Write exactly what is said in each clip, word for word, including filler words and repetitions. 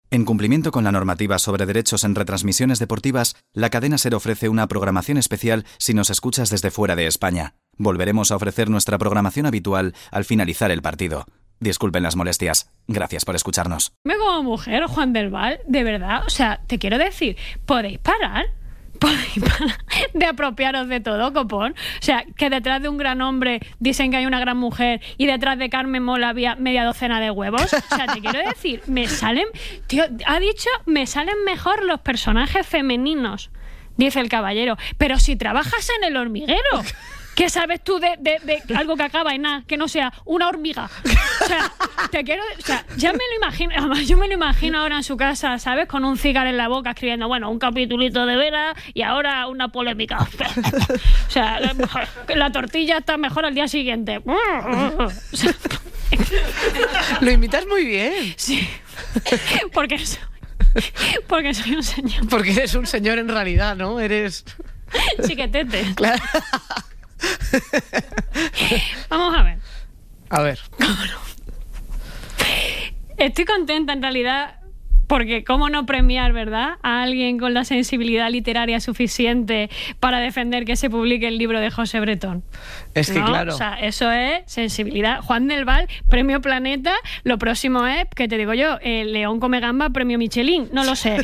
En cumplimiento con la normativa sobre derechos en retransmisiones deportivas, la cadena SER ofrece una programación especial si nos escuchas desde fuera de España. Volveremos a ofrecer nuestra programación habitual al finalizar el partido. Disculpen las molestias. Gracias por escucharnos. Me como mujer, Juan del Val, de verdad, o sea, te quiero decir, ¿podéis parar? ¿Podéis parar de apropiaros de todo, copón? O sea, que detrás de un gran hombre dicen que hay una gran mujer y detrás de Carmen Mola había media docena de huevos. O sea, te quiero decir, me salen... Tío, ha dicho, me salen mejor los personajes femeninos, dice el caballero. Pero si trabajas en El Hormiguero... ¿Qué sabes tú de, de, de algo que acaba en nada, que no sea una hormiga? O sea, te quiero... O sea, ya me lo imagino... Además, yo me lo imagino ahora en su casa, ¿sabes? Con un cigarro en la boca, escribiendo, bueno, un capitulito de Vera y ahora una polémica. O sea, la, la tortilla está mejor al día siguiente. O sea, lo imitas muy bien. Sí. Porque soy, porque soy un señor. Porque eres un señor en realidad, ¿no? Eres... Chiquetete. Claro. Vamos a ver. A ver. ¿Cómo no? Estoy contenta en realidad porque cómo no premiar, ¿verdad?, a alguien con la sensibilidad literaria suficiente para defender que se publique el libro de José Bretón. Es que ¿no? claro. O sea, eso es sensibilidad. Juan del Val, premio Planeta. Lo próximo es, ¿qué te digo yo? El León come gamba, premio Michelin. No lo sé.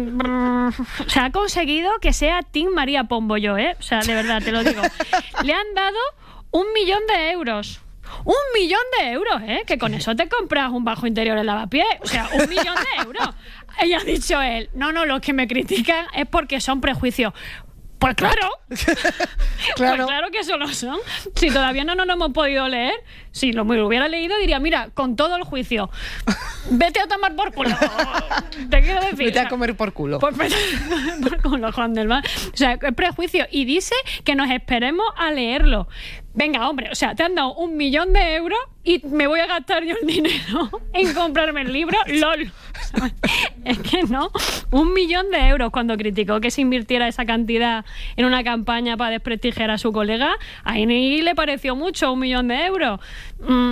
O sea, ha conseguido que sea Team María Pombo yo, ¿eh? O sea, de verdad, te lo digo. Le han dado un millón de euros. Un millón de euros, ¿eh? Que con eso te compras un bajo interior en lavapiés. O sea, un millón de euros. Y ha dicho él, no, no, los que me critican es porque son prejuicios. Pues claro. Claro. Pues claro que eso lo son. Si todavía no nos lo hemos podido leer, si lo hubiera leído diría, mira, con todo el juicio, vete a tomar por culo. Te quiero decir. Vete a comer por culo. Pues vete a comer por culo, Juan del Val. O sea, es prejuicio. Y dice que nos esperemos a leerlo. Venga, hombre, o sea, te han dado un millón de euros y me voy a gastar yo el dinero en comprarme el libro. LOL. ¿Sabes? Es que no. Un millón de euros cuando criticó que se invirtiera esa cantidad en una campaña para desprestigiar a su colega. Ahí ni le pareció mucho un millón de euros. Mm.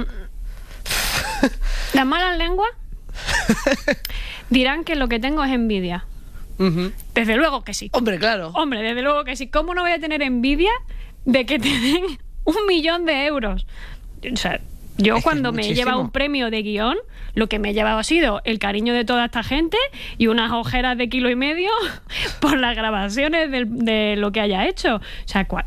Las malas lenguas dirán que lo que tengo es envidia. Uh-huh. Desde luego que sí. Hombre, claro. Hombre, desde luego que sí. ¿Cómo no voy a tener envidia de que te den un millón de euros? O sea, yo es cuando me he muchísimo. llevado un premio de guión, lo que me he llevado ha sido el cariño de toda esta gente y unas ojeras de kilo y medio por las grabaciones de, de lo que haya hecho. O sea, cua...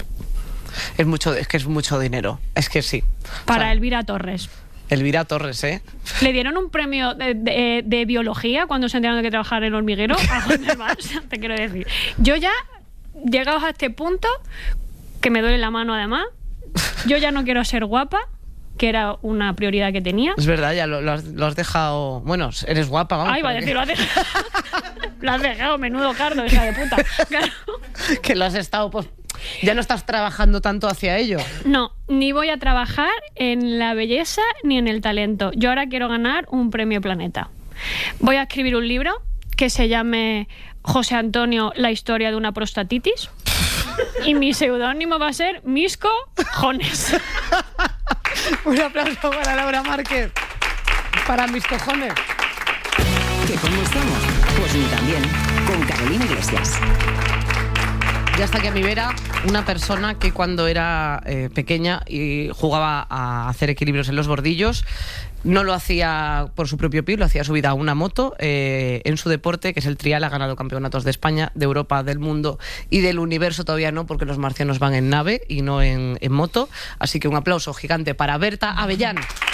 es mucho, es que es mucho dinero. Es que sí. Para o sea, Elvira Torres. Elvira Torres, ¿eh? Le dieron un premio de, de, de biología cuando se enteraron de que trabajaba en El Hormiguero. A Juan del Val, te quiero decir. Yo ya, llegados a este punto, que me duele la mano además, yo ya no quiero ser guapa, que era una prioridad que tenía. Es verdad, ya lo, lo, has, lo has dejado... Bueno, eres guapa, vamos. Ay, va a decir, lo has dejado. Lo has dejado, menudo cardo, hija de puta. Claro. Que lo has estado... Pues, ya no estás trabajando tanto hacia ello. No, ni voy a trabajar en la belleza ni en el talento. Yo ahora quiero ganar un premio Planeta. Voy a escribir un libro que se llame José Antonio, la historia de una prostatitis. Y mi seudónimo va a ser Misco Jones. Un aplauso para Laura Márquez. Para mis cojones. ¿Que cómo estamos? Pues ni también. Con Carolina Iglesias. Ya está aquí a mi vera una persona que cuando era eh, pequeña y jugaba a hacer equilibrios en los bordillos, no lo hacía por su propio pie, lo hacía subida a una moto. Eh, en su deporte, que es el trial, ha ganado campeonatos de España, de Europa, del mundo y del universo todavía no, porque los marcianos van en nave y no en, en moto. Así que un aplauso gigante para Berta Avellán.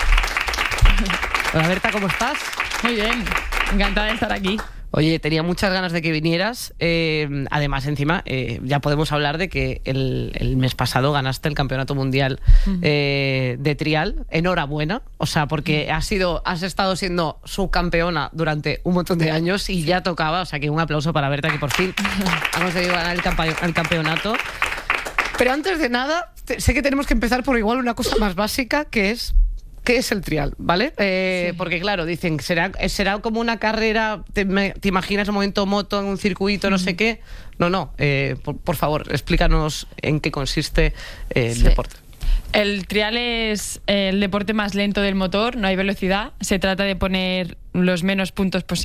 Hola Berta, ¿cómo estás? Muy bien, encantada de estar aquí. Oye, tenía muchas ganas de que vinieras. Eh, además, encima, eh, ya podemos hablar de que el, el mes pasado ganaste el Campeonato Mundial eh, de Trial. Enhorabuena. O sea, porque has sido, has estado siendo subcampeona durante un montón de años y ya tocaba. O sea, que un aplauso para Berta, que por fin ha conseguido ganar el, campe- el campeonato. Pero antes de nada, te, sé que tenemos que empezar por igual una cosa más básica, que es... ¿Qué es el trial? ¿Vale? Eh, sí. Porque claro, dicen, ¿será, será como una carrera? ¿Te, me, te imaginas un momento moto en un circuito, no mm. sé qué? No, no. Eh, por, por favor, explícanos en qué consiste eh, el sí. deporte. El trial es el deporte más lento del motor, no hay velocidad. Se trata de poner los menos puntos posibles